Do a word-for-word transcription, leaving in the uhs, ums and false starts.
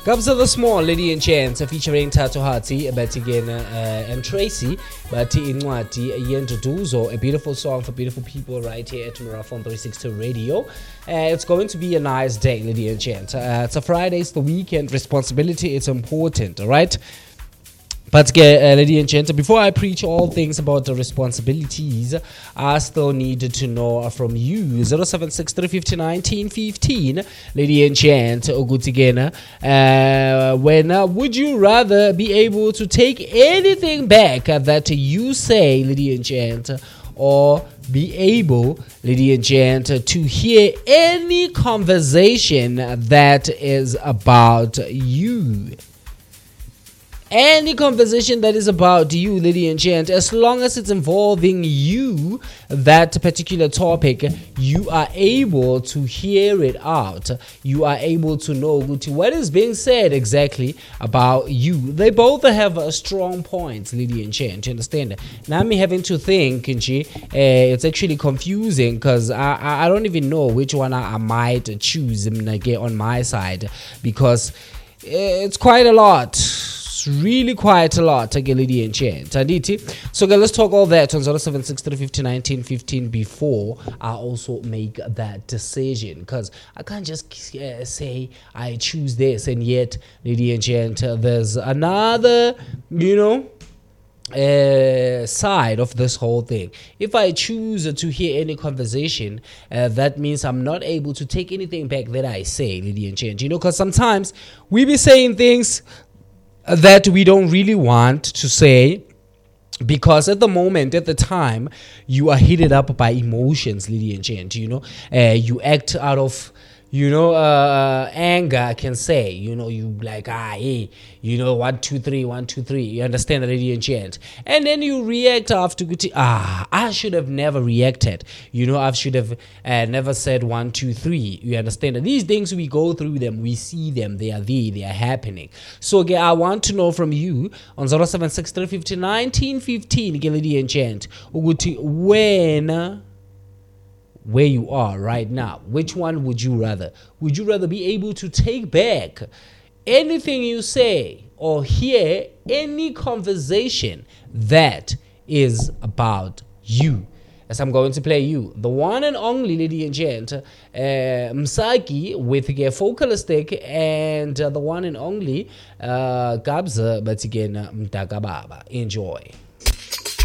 Gabza the Small, Lady and Chance, featuring Tato Hati, but again, uh, and Tracy, but in Wati, Yenduduzo, a beautiful song for beautiful people right here at Marathon three sixty Radio. Uh, it's going to be a nice day, Lady and Chance. Uh, it's a Friday, it's the weekend, responsibility, it's important, all right? But uh, lady and gentlemen, before I preach all things about the responsibilities, I still need to know from you. zero seven six three five zero one nine one five, lady and gentlemen, good again. Uh, when uh, would you rather be able to take anything back that you say, lady and gentlemen, or be able, lady and gentlemen, to hear any conversation that is about you? Any conversation that is about you, lady and gent, as long as it's involving you, that particular topic, you are able to hear it out. You are able to know what is being said exactly about you. They both have a strong points, lady and gent. You understand? Now me having to think, uh, it's actually confusing because I, I don't even know which one I, I might choose on my side, because it's quite a lot. Really quite a lot, lady and chant. So let's talk all that on zero seven six three five zero one nine one five before I also make that decision, because I can't just uh, say I choose this and yet, lady and chant, uh, there's another, you know, Uh, side of this whole thing. If I choose to hear any conversation, uh, that means I'm not able to take anything back that I say, lady and chant. You know, because sometimes we be saying things that we don't really want to say, because at the moment, at the time, you are heated up by emotions, lady and gent. You know, uh, you act out of, you know, uh, anger, I can say. You know, you like, ah, hey, you know, one, two, three, one, two, three. You understand the lady and gent. And then you react after, ah, I should have never reacted. You know, I should have uh, never said one, two, three. You understand? These things, we go through them, we see them, they are there, they are happening. So, again, I want to know from you on zero seven six three five zero one nine one five, lady and gent, when... where you are right now, which one would you rather? Would you rather be able to take back anything you say or hear any conversation that is about you? As I'm going to play you, the one and only, lady and gent, uh, Msaki with a vocalistic, and uh, the one and only uh, Gabza, but again, Mtakababa. Enjoy.